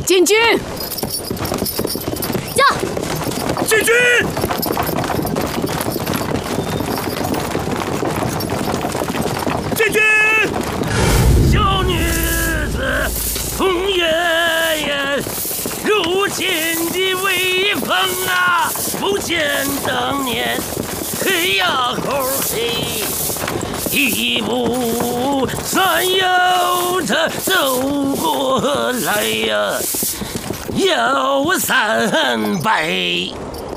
进军！ 呀！ 进军！进军！小女子红颜颜，如今的威风啊，不见当年黑呀猴黑。一步三摇着走过来呀，有3杯。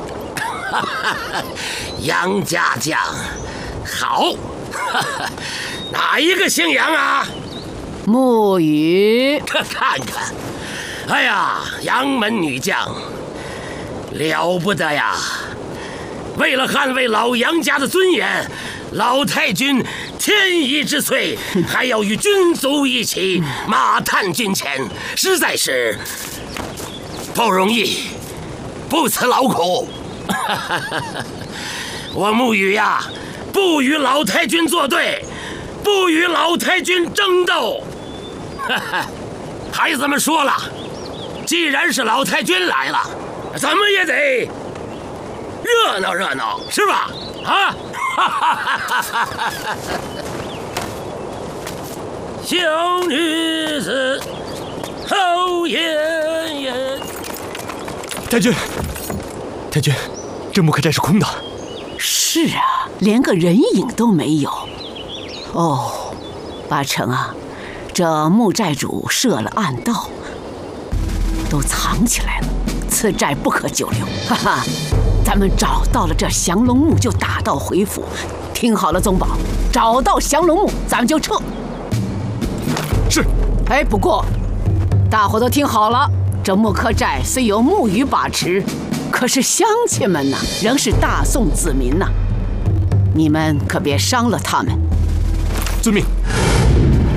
杨家将，好，哪一个姓杨啊？ 沐雨。 看看，哎呀，杨门女将，了不得呀！为了捍卫老杨家的尊严，老太君天意之岁，还要与军卒一起马探军前，实在是不容易，不辞劳苦。我沐雨呀，不与老太君作对，不与老太君争斗。孩子们说了，既然是老太君来了，怎么也得热闹热闹，是吧？啊！小女子好颜颜。 太君，太君，这木刻寨是空的。 是啊，连个人影都没有。哦，八成啊，这木寨主设了暗道，都藏起来了，此寨不可久留。哈哈，咱们找到了这降龙木就打道回府。听好了，宗保，找到降龙木，咱们就撤。 是。 哎，不过大伙都听好了，这木刻寨虽有沐雨把持，可是乡亲们呐，仍是大宋子民呐，你们可别伤了他们。 遵命。